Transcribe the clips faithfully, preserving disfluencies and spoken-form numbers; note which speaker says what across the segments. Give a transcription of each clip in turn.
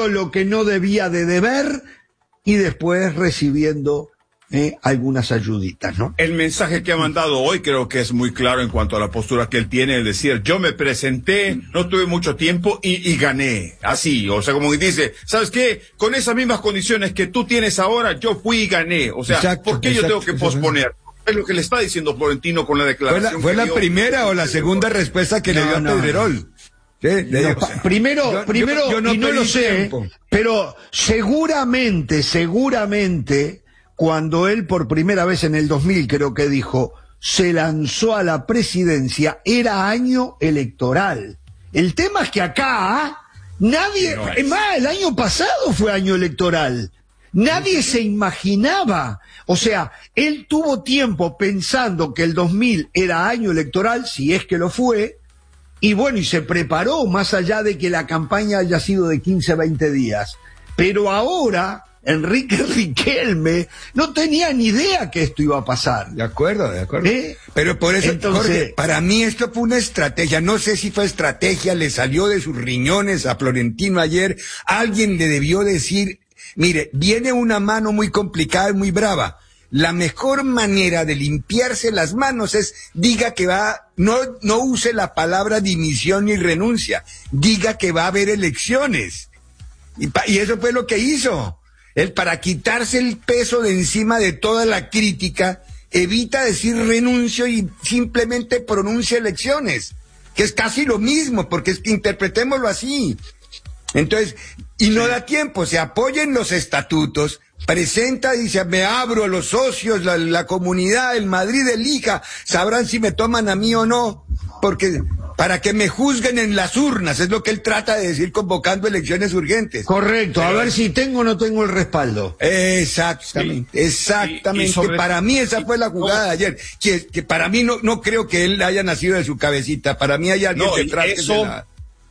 Speaker 1: debiendo lo que no debía de deber y después recibiendo eh, algunas ayuditas, ¿no?
Speaker 2: El mensaje que ha mandado hoy creo que es muy claro en cuanto a la postura que él tiene, es decir, yo me presenté, no tuve mucho tiempo y, y gané, así, o sea, como que dice, ¿sabes qué? Con esas mismas condiciones que tú tienes ahora, yo fui y gané, o sea, exacto, ¿por qué exacto, yo tengo que posponer? Es lo que le está diciendo Florentino con la declaración.
Speaker 3: ¿Fue la, fue la primera o la segunda respuesta que no, le dio a no, Pedrerol?
Speaker 1: ¿Sí? No, pa, primero, yo, primero, yo, yo no, y no lo sé, tiempo. Pero seguramente, seguramente, cuando él por primera vez en el dos mil, creo que dijo, se lanzó a la presidencia, era año electoral. El tema es que acá, nadie, no es. es más, el año pasado fue año electoral. Nadie se imaginaba, o sea, él tuvo tiempo pensando que el dos mil era año electoral, si es que lo fue, y bueno, y se preparó más allá de que la campaña haya sido de quince, veinte días. Pero ahora, Enrique Riquelme no tenía ni idea que esto iba a pasar.
Speaker 3: De acuerdo, de acuerdo. ¿Eh? Pero por eso, Entonces, Jorge, para mí esto fue una estrategia. No sé si fue estrategia, le salió de sus riñones a Florentino ayer. Alguien le debió decir, mire, viene una mano muy complicada y muy brava. La mejor manera de limpiarse las manos es, diga que va, no, no use la palabra dimisión ni renuncia, diga que va a haber elecciones. Y, pa, y eso fue lo que hizo. Él, para quitarse el peso de encima de toda la crítica, evita decir renuncio y simplemente pronuncia elecciones, que es casi lo mismo, porque es que interpretémoslo así. Entonces, y no da tiempo, se apoyen los estatutos, presenta, dice, me abro a los socios, la, la comunidad, el Madrid elija, sabrán si me toman a mí o no, porque para que me juzguen en las urnas, es lo que él trata de decir convocando elecciones urgentes.
Speaker 1: Correcto, Pero, a ver si tengo o no tengo el respaldo.
Speaker 3: Exactamente, sí, exactamente, y, y sobre... para mí esa fue la jugada de ayer, que, que para mí no, no creo que él haya nacido de su cabecita, para mí hay alguien
Speaker 2: no,
Speaker 3: detrás
Speaker 2: eso...
Speaker 3: de la...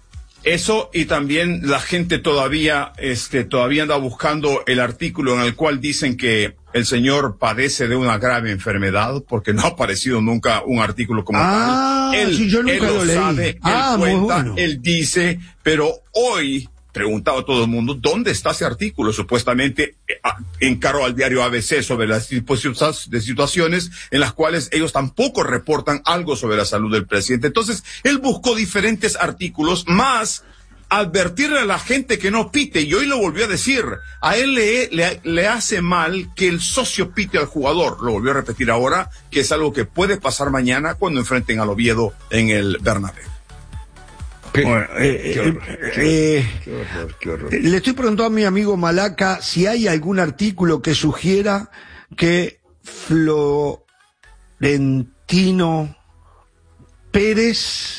Speaker 2: Eso, y también la gente todavía, este, todavía anda buscando el artículo en el cual dicen que el señor padece de una grave enfermedad, porque no ha aparecido nunca un artículo como
Speaker 1: ah,
Speaker 2: tal. Él,
Speaker 1: sí, yo nunca
Speaker 2: él lo,
Speaker 1: lo leí.
Speaker 2: sabe,
Speaker 1: ah,
Speaker 2: él cuenta,
Speaker 1: bueno.
Speaker 2: él dice, pero hoy, preguntaba a todo el mundo, ¿dónde está ese artículo? Supuestamente encaró al diario A B C sobre las de situaciones en las cuales ellos tampoco reportan algo sobre la salud del presidente. Entonces, él buscó diferentes artículos, más advertirle a la gente que no pite, y hoy lo volvió a decir, a él le, le, le hace mal que el socio pite al jugador, lo volvió a repetir ahora, que es algo que puede pasar mañana cuando enfrenten al Oviedo en el Bernabéu.
Speaker 1: Bueno, eh, qué horror, eh, eh, qué horror, qué horror. Le estoy preguntando a mi amigo Malaca si hay algún artículo que sugiera que Florentino Pérez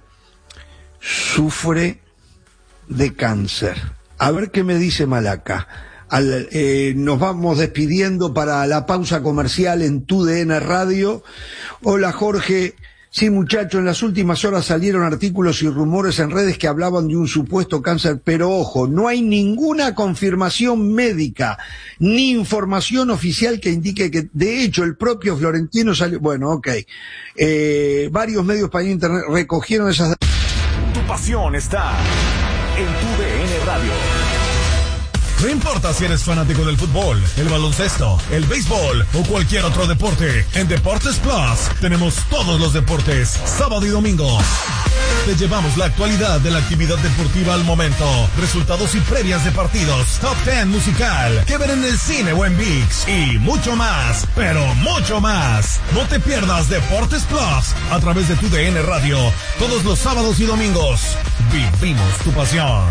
Speaker 1: sufre de cáncer. A ver qué me dice Malaca. Al, eh, nos vamos despidiendo para la pausa comercial en Tu D N Radio. Hola Jorge. Sí, muchacho, en las últimas horas salieron artículos y rumores en redes que hablaban de un supuesto cáncer, pero ojo, no hay ninguna confirmación médica, ni información oficial que indique que, de hecho, el propio Florentino salió, bueno, ok, eh, varios medios para internet recogieron esas...
Speaker 4: Tu pasión está en Tu D N Radio. No importa si eres fanático del fútbol, el baloncesto, el béisbol o cualquier otro deporte, en Deportes Plus tenemos todos los deportes, sábado y domingo. Te llevamos la actualidad de la actividad deportiva al momento, resultados y previas de partidos, top ten musical, que ver en el cine o en ViX y mucho más, pero mucho más. No te pierdas Deportes Plus a través de Tu D N Radio, todos los sábados y domingos. Vivimos tu pasión.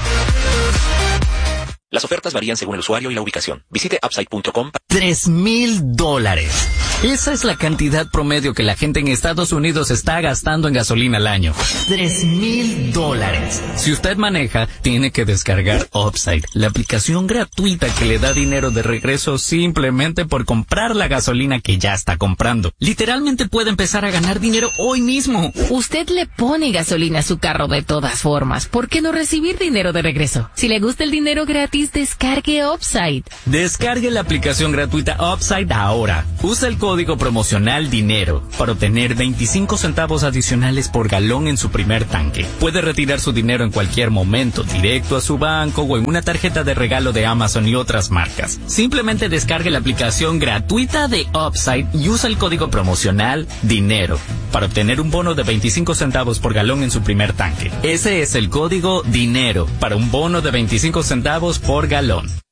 Speaker 5: Las ofertas varían según el usuario y la ubicación. Visite upside punto com.
Speaker 6: Tres mil dólares. Esa es la cantidad promedio que la gente en Estados Unidos está gastando en gasolina al año. Tres mil dólares. Si usted maneja, tiene que descargar Upside, la aplicación gratuita que le da dinero de regreso simplemente por comprar la gasolina que ya está comprando. Literalmente puede empezar a ganar dinero hoy mismo.
Speaker 7: Usted le pone gasolina a su carro de todas formas. ¿Por qué no recibir dinero de regreso? Si le gusta el dinero gratis, Entonces descargue Upside.
Speaker 6: Descargue la aplicación gratuita Upside ahora. Usa el código promocional DINERO para obtener veinticinco centavos adicionales por galón en su primer tanque. Puede retirar su dinero en cualquier momento, directo a su banco o en una tarjeta de regalo de Amazon y otras marcas. Simplemente descargue la aplicación gratuita de Upside y usa el código promocional DINERO para obtener un bono de veinticinco centavos por galón en su primer tanque. Ese es el código DINERO para un bono de veinticinco centavos por galón.